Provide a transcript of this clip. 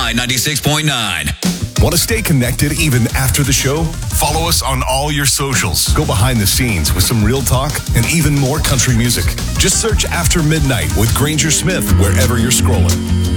KFI 96.9. Want to stay connected even after the show? Follow us on all your socials. Go behind the scenes with some real talk and even more country music. Just search After Midnight with Granger Smith wherever you're scrolling.